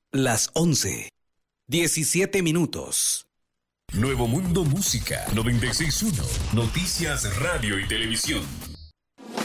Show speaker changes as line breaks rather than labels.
Las 11:17.
Nuevo Mundo Música 96.1. Noticias, radio y televisión.